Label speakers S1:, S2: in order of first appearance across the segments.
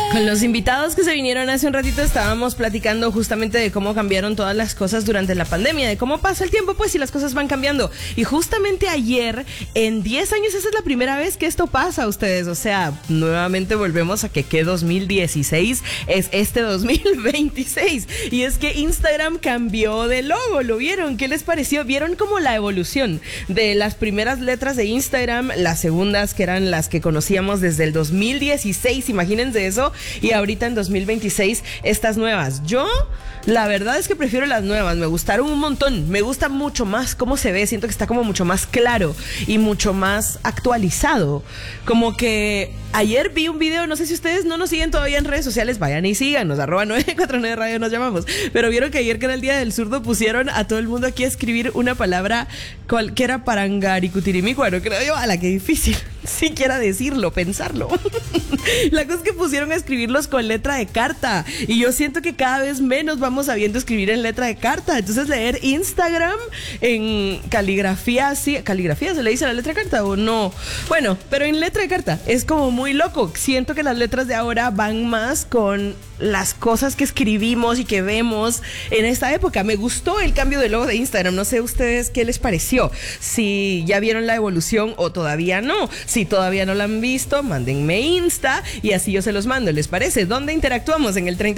S1: Con los invitados que se vinieron hace un ratito estábamos platicando justamente de cómo cambiaron todas las cosas durante la pandemia, de cómo pasa el tiempo pues y las cosas van cambiando. Y justamente ayer, en 10 años, esa es la primera vez que esto pasa a ustedes. O sea, nuevamente volvemos a que 2016 es este 2026. Y es que Instagram cambió de logo, ¿lo vieron? ¿Qué les pareció? ¿Vieron como la evolución de las primeras letras de Instagram, las segundas que eran las que conocíamos desde el 2016, imagínense eso, y ahorita en 2026 estas nuevas? Yo, la verdad es que prefiero las nuevas, me gustaron un montón, me gusta mucho más cómo se ve, siento que está como mucho más claro y mucho más actualizado. Como que ayer vi un video, no sé si ustedes no nos siguen todavía en redes sociales, vayan y síganos, @949 Radio nos llamamos, pero vieron que ayer, que era el Día del Zurdo, pusieron a todo el mundo aquí a escribir una palabra que era parangaricutirimícuaro, creo yo. A la que difícil siquiera decirlo, pensarlo. La cosa es que pusieron a escribirlos con letra de carta, y yo siento que cada vez menos vamos sabiendo escribir en letra de carta. Entonces leer Instagram en caligrafía, sí, caligrafía se le dice a la letra de carta o no, bueno, pero en letra de carta es como muy loco. Siento que las letras de ahora van más con las cosas que escribimos y que vemos en esta época. Me gustó el cambio de logo de Instagram, no sé ustedes qué les pareció, si ya vieron la evolución o todavía no. Si todavía no la han visto, mándenme Insta y así yo se los mando, ¿les parece? ¿Dónde interactuamos? En el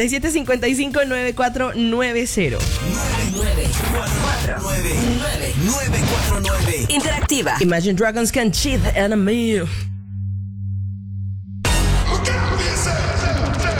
S1: 37559490.
S2: 949 Interactiva.
S1: Imagine Dragons can cheat enemy.